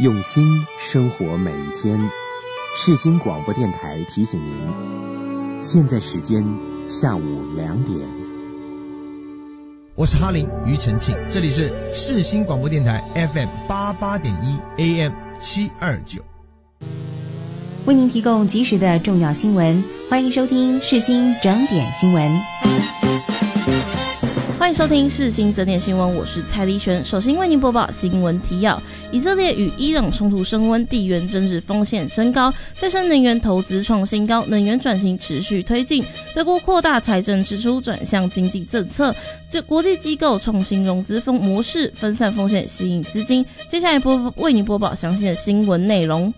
用心生活每一天。世新广播电台提醒您，现在时间下午2点。 我是哈林庾澄庆，这里是世新广播电台 FM 88.1 AM 729， 为您提供及时的重要新闻，欢迎收听世新整点新闻。 欢迎收听世新整点新闻，我是蔡丽璇。首先为您播报新闻提要：以色列与伊朗冲突升温，地缘政治风险升高，再生能源投资创新高，能源转型持续推进。德国扩大财政支出，转向经济政策。国际机构创新融资模式，分散风险，吸引资金。接下来为您播报详细的新闻内容。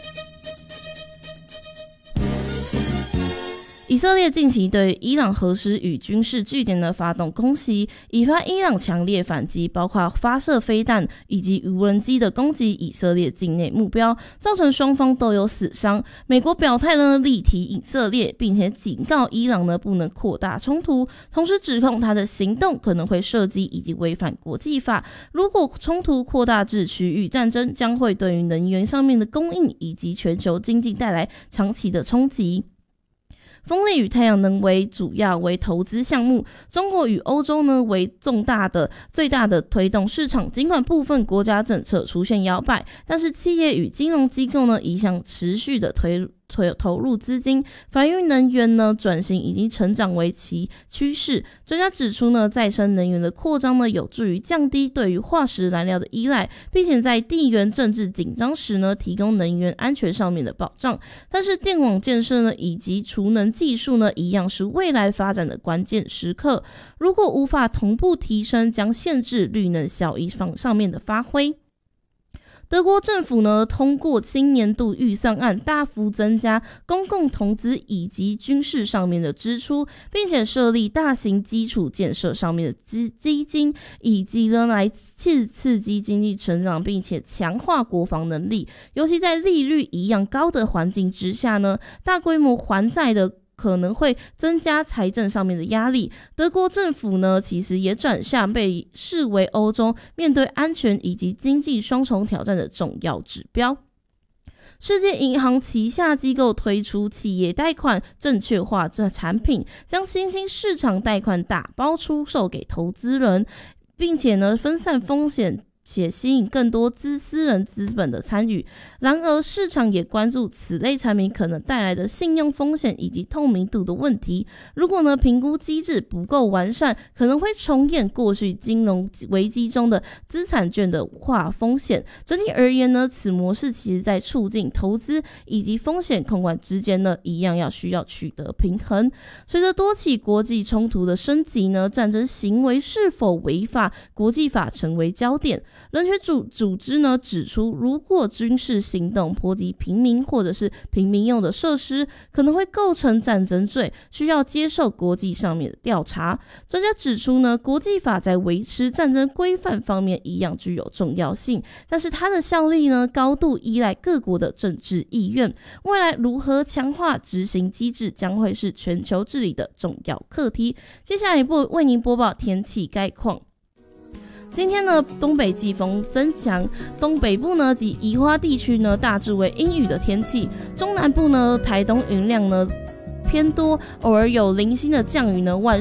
以色列近期对伊朗核实与军事据点的发动攻击，引发伊朗强烈反击，包括发射飞弹以及无人机的攻击以色列境内目标，造成双方都有死伤。美国表态呢，力挺以色列，并且警告伊朗呢不能扩大冲突，同时指控他的行动可能会涉及以及违反国际法。如果冲突扩大至区域战争，将会对于能源上面的供应以及全球经济带来长期的冲击。风力与太阳能主要为投资项目，中国与欧洲呢为最大的推动市场。尽管部分国家政策出现摇摆，但是企业与金融机构呢一向持续的投入资金，反映能源呢转型已经成长为其趋势。专家指出呢，再生能源的扩张呢有助于降低对于化石燃料的依赖，并且在地缘政治紧张时呢提供能源安全上面的保障。但是电网建设呢以及储能技术呢一样是未来发展的关键时刻，如果无法同步提升，将限制绿能效益上面的发挥。德国政府呢通过新年度预算案，大幅增加公共投资以及军事上面的支出，并且设立大型基础建设上面的基金，以及呢来刺激经济成长，并且强化国防能力。尤其在利率一样高的环境之下呢，大规模还债的可能会增加财政上面的压力。德国政府呢，其实也转向被视为欧洲面对安全以及经济双重挑战的重要指标。世界银行旗下机构推出企业贷款证券化这产品，将新兴市场贷款打包出售给投资人，并且呢分散风险，且吸引更多私人资本的参与。然而市场也关注此类产品可能带来的信用风险以及透明度的问题。如果呢评估机制不够完善，可能会重演过去金融危机中的资产券的化风险。整体而言呢，此模式其实在促进投资以及风险控管之间呢一样需要取得平衡。随着多起国际冲突的升级呢，战争行为是否违法，国际法成为焦点。人权组织呢指出，如果军事行动波及平民或者是平民用的设施，可能会构成战争罪，需要接受国际上面的调查。专家指出呢，国际法在维持战争规范方面一样具有重要性，但是它的效力呢高度依赖各国的政治意愿。未来如何强化执行机制，将会是全球治理的重要课题。接下来为您播报天气概况。今天呢，东北季风增强，东北部呢及宜花地区呢大致为阴雨的天气，中南部呢台东云量呢偏多，偶尔有零星的降雨呢，晚